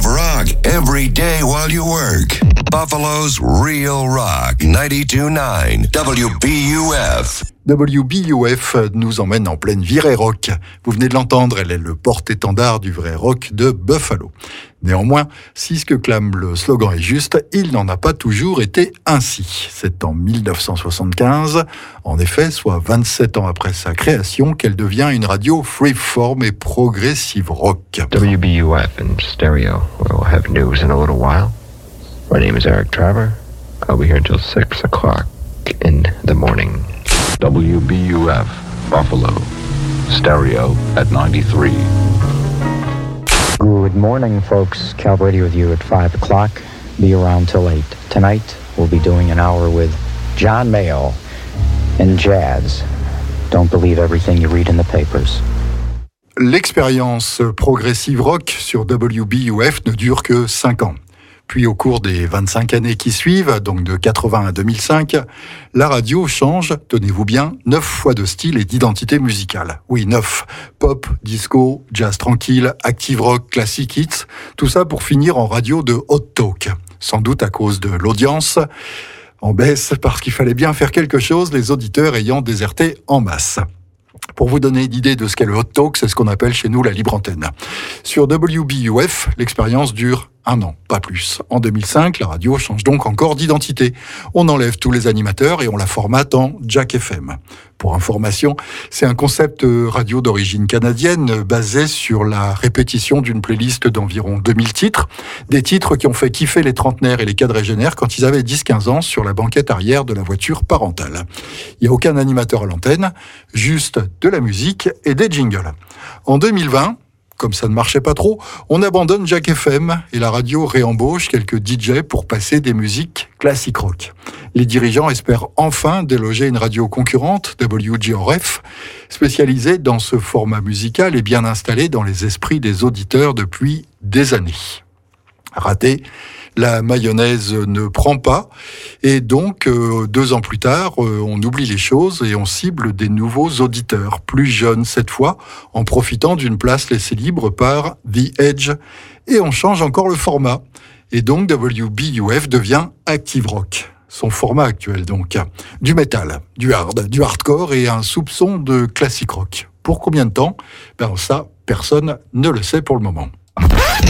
of rock every day while you work. Buffalo's Real Rock 92.9 WBUF. WBUF nous emmène en pleine virée rock. Vous venez de l'entendre, elle est le porte-étendard du vrai rock de Buffalo. Néanmoins, si ce que clame le slogan est juste, il n'en a pas toujours été ainsi. C'est en 1975, en effet, soit 27 ans après sa création, qu'elle devient une radio freeform et progressive rock. WBUF in stereo. We'll have news in a little while. My name is Eric Traver. I'll be here until 6 o'clock in the morning. WBUF, Buffalo, stereo at 93. Good morning, folks. Cal Brady with you at 5 o'clock. Be around till 8. Tonight, we'll be doing an hour with John Mayall and jazz. Don't believe everything you read in the papers. L'expérience progressive rock sur WBUF ne dure que 5 ans. Puis au cours des 25 années qui suivent, donc de 80 à 2005, la radio change, tenez-vous bien, 9 fois de style et d'identité musicale. Oui, 9. Pop, disco, jazz tranquille, active rock, classic hits, tout ça pour finir en radio de hot talk. Sans doute à cause de l'audience en baisse, parce qu'il fallait bien faire quelque chose, les auditeurs ayant déserté en masse. Pour vous donner une idée de ce qu'est le hot talk, c'est ce qu'on appelle chez nous la libre antenne. Sur WBUF, l'expérience dure 1 an, pas plus. En 2005, la radio change donc encore d'identité. On enlève tous les animateurs et on la formate en Jack FM. Pour information, c'est un concept radio d'origine canadienne basé sur la répétition d'une playlist d'environ 2000 titres. Des titres qui ont fait kiffer les trentenaires et les quadrégénaires quand ils avaient 10-15 ans sur la banquette arrière de la voiture parentale. Il n'y a aucun animateur à l'antenne, juste de la musique et des jingles. En 2020, comme ça ne marchait pas trop, on abandonne Jack FM et la radio réembauche quelques DJ pour passer des musiques classiques rock. Les dirigeants espèrent enfin déloger une radio concurrente, WGRF, spécialisée dans ce format musical et bien installée dans les esprits des auditeurs depuis des années. Raté, la mayonnaise ne prend pas et donc 2 ans plus tard, on oublie les choses et on cible des nouveaux auditeurs, plus jeunes cette fois, en profitant d'une place laissée libre par The Edge et on change encore le format. Et donc WBUF devient Active Rock. Son format actuel donc, du métal, du hard, du hardcore et un soupçon de classique rock. Pour combien de temps ? Ça, personne ne le sait pour le moment.